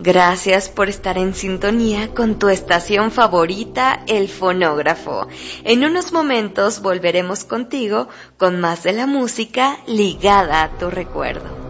Gracias por estar en sintonía con tu estación favorita, El Fonógrafo. En unos momentos volveremos contigo con más de la música ligada a tu recuerdo.